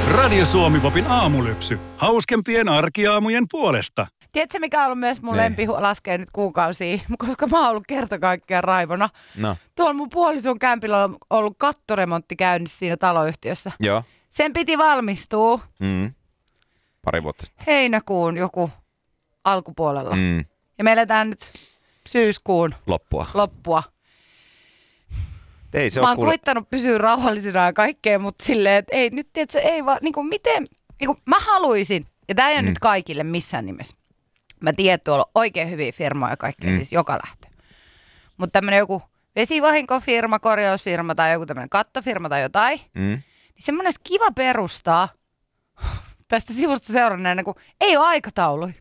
Radio Suomi-popin aamulypsy. Hauskempien arkiaamujen puolesta. Tiedätkö, mikä on ollut myös mun lempi laskee nyt kuukausia, koska mä oon ollut kerta kaikkiaan raivona. No. Tuolla mun puolison kämpillä on ollut kattoremontti käynnissä siinä taloyhtiössä. Joo. Sen piti valmistua. Pari vuotta sitten. Heinäkuun joku alkupuolella. Ja me eletään nyt syyskuun loppua. Ei se mä oon koittanut pysyä rauhallisena ja kaikkea, mutta silleen, että ei nyt tiedätkö, ei vaan, niin kuin miten, niin kuin mä haluaisin, ja tää ei ole nyt kaikille missään nimessä. Mä tiedän, että tuolla on oikein hyviä firmoja kaikkea, siis joka lähtö. Mutta tämmönen joku vesivahinkofirma, korjausfirma tai joku tämmönen kattofirma tai jotain, niin semmoinen olisi kiva perustaa tästä sivusta seuranneena, kun ei ole aikatauluja.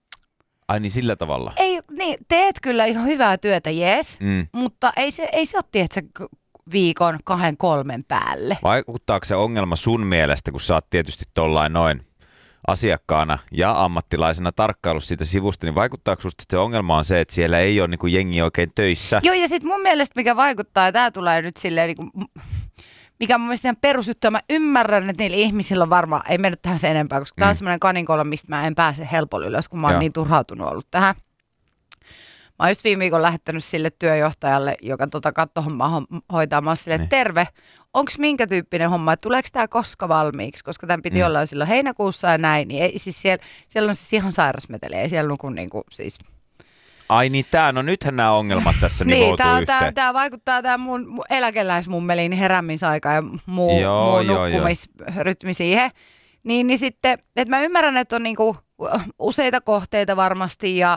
Ai niin sillä tavalla? Ei, niin, teet kyllä ihan hyvää työtä, jees, mutta ei se ole, tiedätkö, viikon 2-3 päälle. Vaikuttaako se ongelma sun mielestä, kun sä oot tietysti tollain noin asiakkaana ja ammattilaisena tarkkaillut siitä sivusta, niin vaikuttaako susta se ongelma on se, että siellä ei ole niin kuin jengi oikein töissä? Joo, ja sitten mun mielestä mikä vaikuttaa, ja tää tulee nyt silleen niin kuin, mikä on mun mielestä ihan perusjuttu, ja mä ymmärrän, että niillä ihmisillä on varmaan, ei mennä tähän sen enempää, koska tää on semmoinen kaninkolo, mistä mä en pääse helpolla ylös, kun mä oon niin turhautunut ollut tähän. Mä oon just viime viikon lähettänyt sille työjohtajalle, joka kattohommaa hoitaa. Mä oon silleen, terve, onko minkä tyyppinen homma, että tuleeko tää koska valmiiksi? Koska tämän piti olla jo silloin heinäkuussa ja näin. Niin ei, siis siellä on siis ihan sairasmeteli, ei siellä nuku niinku siis. Ai niin no nythän nämä ongelmat tässä nivoutuu yhteen. Tää vaikuttaa tää mun eläkeläismummeliin heräämisaika ja muu nukkumisrytmi siihen. Niin sitten, että mä ymmärrän, että on niinku useita kohteita varmasti ja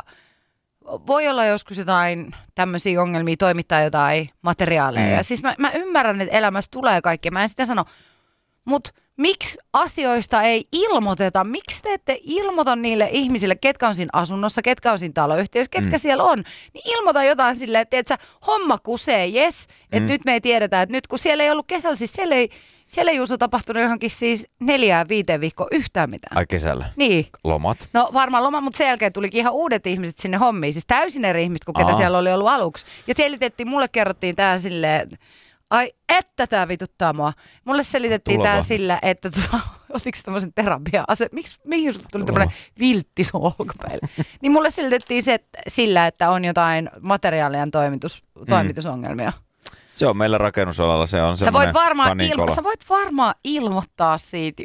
voi olla joskus jotain tämmöisiä ongelmia toimittaa jotain materiaaleja. Ja siis mä ymmärrän, että elämässä tulee kaikkea. Mä en sitä sano. Mutta miksi asioista ei ilmoiteta? Miksi te ette ilmoita niille ihmisille, ketkä on siinä asunnossa, ketkä on siinä taloyhtiössä, ketkä siellä on? Niin ilmoita jotain silleen, että homma kusee, jes. Että nyt me ei tiedetä, että nyt kun siellä ei ollut kesällä, siis siellä ei Juuso tapahtunut johonkin siis 4-5 viikkoa yhtään mitään. Ai kesällä? Niin. Lomat? No varmaan lomat, mutta sen jälkeen tulikin ihan uudet ihmiset sinne hommiin. Siis täysin eri ihmiset kuin ketä siellä oli ollut aluksi. Ja selitettiin, mulle kerrottiin tää silleen, ai että tää vituttaa mua. Mulle selitettiin tää sillä, että otitko tämmöisen terapia-ase? Mihin sulle tuli tämmönen viltti sun olkapäille? Niin mulle selitettiin se että sillä, että on jotain materiaalien toimitusongelmia. Se on meillä rakennusalalla, se on semmoinen kaninkolo. Sä voit varmaan ilmoittaa siitä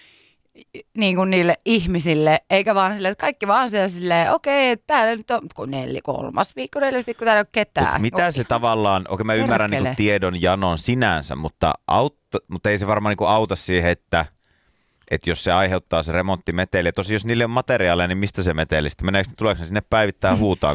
niin kuin niille ihmisille, eikä vaan silleen, että kaikki vaan siellä silleen, okei, täällä nyt on 4. viikko, täällä ei ole ketään. Mitä se tavallaan, mä ymmärrän niin kuin tiedon janon sinänsä, mutta ei se varmaan niin kuin auta siihen, että jos se aiheuttaa se remonttimeteli. Tosi jos niille on materiaaleja, niin mistä se meteli? Sitten tuleeko ne sinne päivittää huutaa?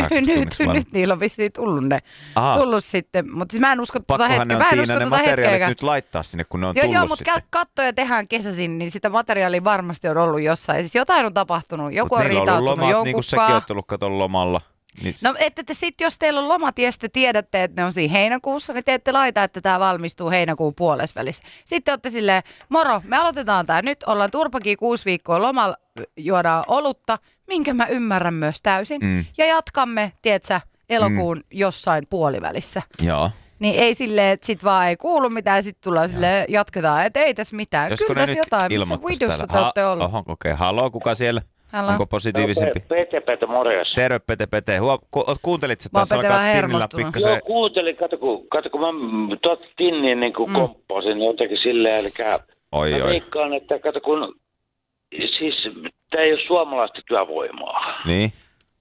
Nyt niillä on vissiin tullut sitten. Mutta siis mä en usko tuota hetkeä. Pakkohan ne on ne materiaalit nyt laittaa sinne, kun ne on tullut Joo, mutta kattoja tehdään kesäisin, niin sitä materiaalia varmasti on ollut jossain. Siis jotain on tapahtunut. Joku on riitautunut jonkun. Niin kuin sekin on tullut katon lomalla. No että sitten jos teillä on lomat ja sitten tiedätte, että ne on siinä heinäkuussa, niin te ette laita, että tämä valmistuu heinäkuun puolesvälissä. Sitten olette silleen, moro, me aloitetaan tämä nyt, ollaan turpakin 6 viikkoa lomalla, juodaan olutta, minkä mä ymmärrän myös täysin. Ja jatkamme, tiedätkö, elokuun jossain puolivälissä. Joo. Niin ei silleen, että sit vaan ei kuulu mitään, sitten tullaan silleen, jatketaan, että ei tässä mitään. Josko kyllä tässä jotain, missä vidussa te olette ollut. Haloo, kuka siellä? Halo. Onko positiivisempi? Pete, morjes. Terve, Pete. Kuuntelit sä taas alkaa tinnillä pikkasen? Joo, kuuntelin. Kato, kun mä tinniin niin kuin komppasin jotenkin silleen, eli mä veikkaan, että kato, kun siis tää ei ole suomalaista työvoimaa. Niin.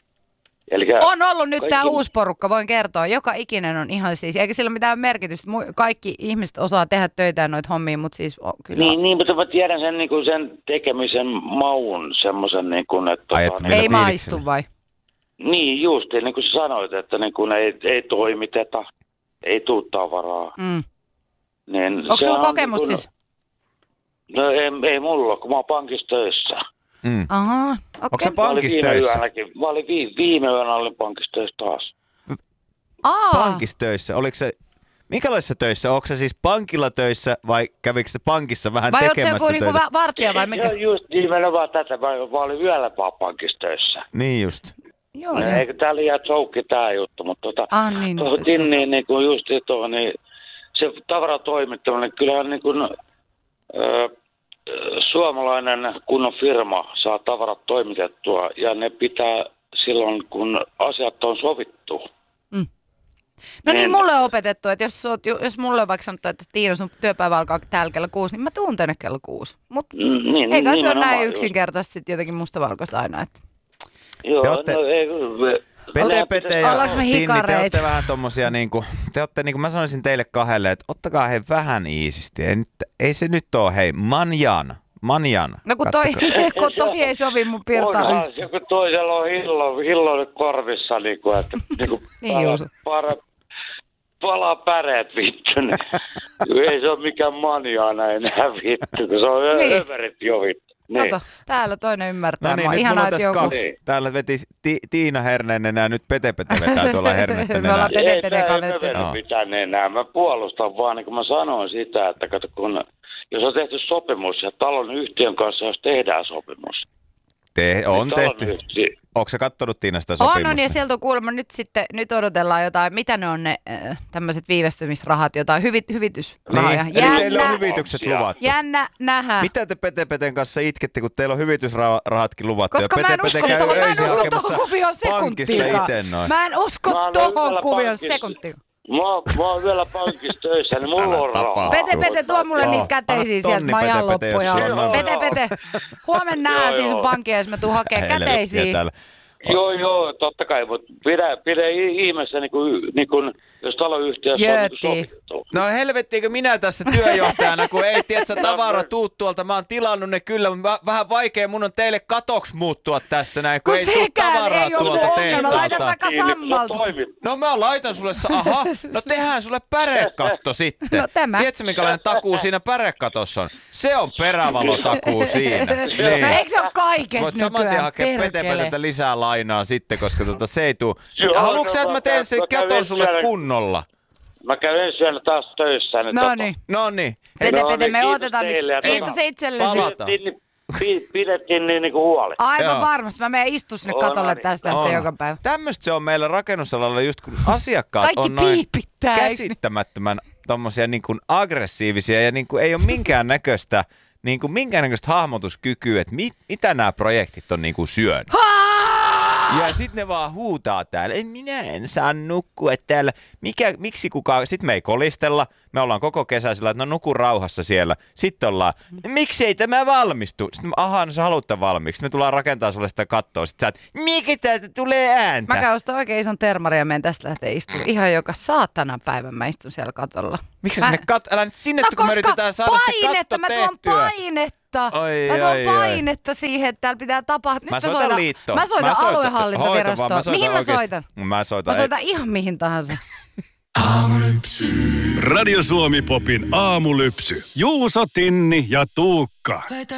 Elikkä on ollut nyt tämä uusi porukka, voin kertoa. Joka ikinen on ihan siis, eikä sillä ole mitään merkitystä. Kaikki ihmiset osaa tehdä töitä noita hommia, mutta siis kyllä. Niin, mutta mä tiedän sen, niin kuin sen tekemisen maun semmoisen, niin kuin, että ei maistu vai? Niin, just, niin kuin sä sanoit, että niin kuin ei toimiteta, ei tuu tavaraa. Niin onko sulla kokemusta niin siis? No ei mulla, kun mä oon pankissa töissä. Aha, okei. Onko sä pankissa töissä? Mä olin viime yönä olin pankissa töissä taas. Pankissa töissä? Oliko se, minkälaisissa töissä? Onko se siis pankilla töissä vai kävikö se pankissa vähän vai tekemässä töitä? Vai ootko se joku vartija vai mikä? Just nimenomaan tätä. Mä olin yöllä pankissa töissä. Niin just. Joo, eikö tää liian joukki tää juttu, mutta tuohon tinniin niin kuin just tuohon, niin se tavaratoimittaminen, kyllähän niin kuin, suomalainen kunnon firma saa tavarat toimitettua ja ne pitää silloin, kun asiat on sovittu. No niin, mulle on opetettu, että jos mulle on vaikka sanottu, että Tiina, sun työpäivä alkaa täällä kello 6, niin mä tuun tänne kello 6. Mutta eikä se ole näin yksinkertaisesti sitten jotenkin mustavalkoista aina. Että... Joo, Pete ja Tinni, te olette vähän tommosia niinku, te olette niinku, mä sanoisin teille kahdelle, että ottakaa hei vähän iisisti. Ei se nyt oo hei, manjan. No kun toi ei sovi mun pirtaan yhtään. Kun toisella on hilloinen korvissa, niinku, että niinku palaa päreet vittu. Niin. Ei se ole mikään manjaana enää vittu, kun se on överit jo vittu. Niin. Kato, täällä toinen ymmärtää. No niin, nyt mulla on tässä kaksi. Niin. Täällä veti Tiina Herneinen ja nyt Pete vetää tuolla hernettä nenää. Me ollaan Pete mitään enää. Mä puolustan vaan, niin kuin mä sanoin sitä, että kato, kun, jos on tehty sopimus ja talon yhtiön kanssa, jos tehdään sopimus. On tehty. Ootko sä kattonut Tiina sitä sopimusta? On, ja sieltä on kuulemma nyt odotellaan jotain, mitä ne on ne tämmöiset viivästymisrahat, jotain hyvitysrahoja. Niin, eli teillä on hyvitykset luvattu. Jännä nähdä. Mitä te Peten kanssa itkette, kun teillä on hyvitysrahatkin luvattu? Koska mä en usko tohon kuvioon sekuntiikaan. Mä en usko tohon kuvioon sekuntiikaan. Mä oon vielä pankissa töissä, niin mulla on rahaa. Pete, tuo mulle niitä käteisiä sieltä, mä ajan loppuja. Pete, huomenna nähdään siis sun pankkia, jos mä tuun hakee käteisiä. Joo, totta kai, mutta pidä ihmeessä, niin kun, jos taloyhtiössä on sovittu. No helvettiinkö minä tässä työjohtajana, kun ei tiedä tavara tuu tuolta, mä oon tilannut ne kyllä, mutta vähän vaikea mun on teille katoksi muuttua tässä näin, kun ei tuu tavaraa tuolta teiltä. Laitat vaikka sammaltus. No mä laitan sulle, no tehdään sulle pärekatto sitten. No tämä. Tiedätkö minkälainen takuu siinä pärekatossa on? Se on perävalotakuu siinä. Niin. No eikö se ole kaikessa voit saman tien hakea Petepeteltä lisää lainaa sitten, koska se ei tuu. Haluatko sä, että mä teen sen katon sulle kunnolla? Mä käyn ensi yönä taas töissä. No niin. Pete, me odotetaan nyt. Kiitos itsellesi. Pidettiin niin kuin huoli. Aivan varmasti. Mä menen istu sinne katolle tästä joka päivä. Tämmöistä se on meillä rakennusalalla just kun asiakkaat kaikki on noin käsittämättömän tommosia niin kuin aggressiivisia ja niin kuin ei ole minkäännäköistä hahmotuskykyä, että mitä nämä projektit on niin kuin syönyt. Ja sitten ne vaan huutaa täällä, minä en saa nukkua täällä. Miksi kukaan, sitten me ei kolistella, me ollaan koko kesä sillä, että no nuku rauhassa siellä. Sitten ollaan, miksi ei tämä valmistu? Sitten no sä haluat tämän valmiiksi. Me tullaan rakentaa sulle sitä kattoa. Sitten sä et, mikä täältä tulee ääntä? Mä käyn ostaa oikein ison termarin ja menen tästä lähtee istumaan. Ihan joka saatana päivän mä istun siellä katolla. Miksi sinne älä nyt sinne, kun me yritetään saada se katto tehtyä. Mä tuon painetta siihen, että täällä pitää tapahtua. Mä soitan liittoon. Mä soitan aluehallintovirastoon. Mihin mä soitan? Mä soitan ihan mihin tahansa. Aamulypsy. Radio Suomi Popin aamulypsy. Juuso, Tinni ja Tuukka.